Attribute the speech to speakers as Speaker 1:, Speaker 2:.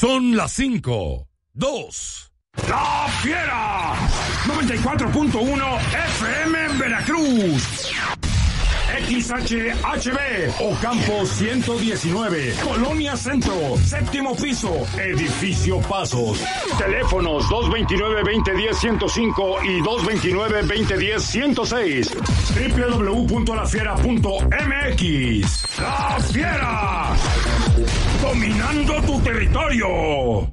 Speaker 1: Son las 5:02.
Speaker 2: ¡La Fiera! 94.1 FM en Veracruz. XHHB, Ocampo 119, Colonia Centro, séptimo piso, Edificio Pasos. Teléfonos 229-2010-105 y 229-2010-106. www.lafiera.mx. ¡La Fiera! Dominando tu territorio.